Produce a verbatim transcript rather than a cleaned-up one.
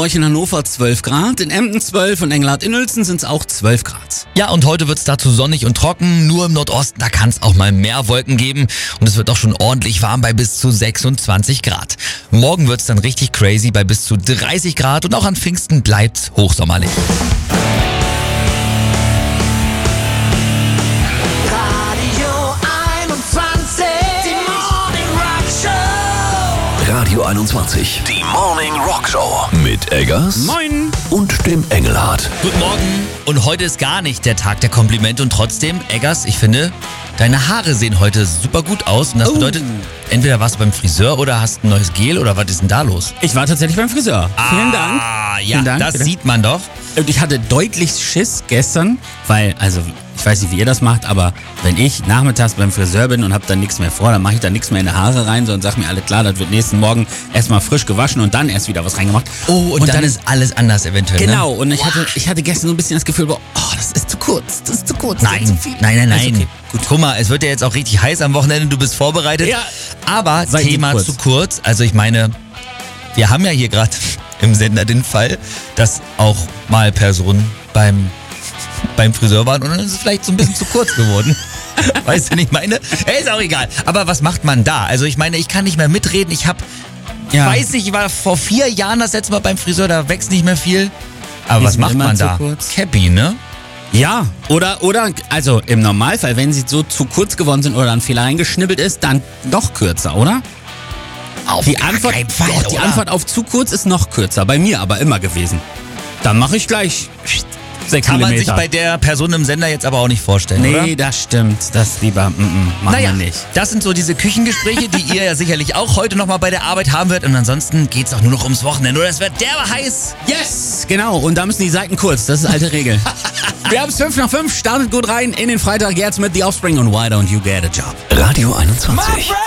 euch in Hannover zwölf Grad, in Emden zwölf und Engelhardt-Innülzen sind es auch zwölf Grad. Ja, und heute wird's dazu sonnig und trocken. Nur im Nordosten, da kann es auch mal mehr Wolken geben. Und es wird auch schon ordentlich warm bei bis zu sechsundzwanzig Grad. Morgen wird's dann richtig crazy bei bis zu dreißig Grad. Und auch an Pfingsten bleibt's hochsommerlich. Radio einundzwanzig, die Morning Rock Show mit Eggers Moin und dem Engelhardt. Guten Morgen. Und heute ist gar nicht der Tag der Komplimente. Und trotzdem, Eggers, ich finde, deine Haare sehen heute super gut aus. Und das Oh. bedeutet, entweder warst du beim Friseur oder hast ein neues Gel oder was ist denn da los? Ich war tatsächlich beim Friseur. Vielen Dank. Ah, ja, Vielen Dank, das bitte. sieht man doch. Und ich hatte deutlich Schiss gestern, weil, also ich weiß nicht, wie ihr das macht, aber wenn ich nachmittags beim Friseur bin und hab dann nichts mehr vor, dann mache ich da nichts mehr in die Haare rein, so und sag mir, alles klar, das wird nächsten Morgen erstmal frisch gewaschen und dann erst wieder was reingemacht. Oh, und, dann, ist alles anders eventuell. Genau, Ne? und ich hatte, ich hatte gestern so ein bisschen das Gefühl, oh, das ist zu kurz, das ist zu kurz, das Nein, ist zu viel. nein, nein, Also, nein. okay, gut. Guck mal, es wird ja jetzt auch richtig heiß am Wochenende, du bist vorbereitet. Ja. Aber Seid ihr Thema kurz? zu kurz. Also ich meine, wir haben ja hier gerade im Sender den Fall, dass auch mal Personen beim, beim Friseur waren und dann ist es vielleicht so ein bisschen zu kurz geworden. Weißt du, nicht meine? Hey, ist auch egal. Aber was macht man da? Also ich meine, ich kann nicht mehr mitreden. Ich habe, Ja. weiß nicht, ich war vor vier Jahren das letzte Mal beim Friseur, da wächst nicht mehr viel. Aber Die was sind macht immer man zu da? kurz. Cappy, ne? Ja, oder, oder, also im Normalfall, wenn sie so zu kurz geworden sind oder ein Fehler reingeschnibbelt ist, dann noch kürzer, oder? Auf Die gar Antwort, keinen Fall, doch, die oder? Antwort auf zu kurz ist noch kürzer, bei mir aber immer gewesen. Dann mache ich gleich sechs Kann man sich Millimeter. bei der Person im Sender jetzt aber auch nicht vorstellen, oder? Nee, das stimmt, das lieber, mm, mm, machen Naja, wir nicht. das sind so diese Küchengespräche, die ihr ja sicherlich auch heute nochmal bei der Arbeit haben werdet. Und ansonsten geht's auch nur noch ums Wochenende. Oder es wird derbe heiß. Yes, genau, und da müssen die Seiten kurz, das ist alte Regel. Wir haben es fünf nach fünf, startet gut rein in den Freitag jetzt mit The Offspring und Why Don't You Get a Job. Radio einundzwanzig.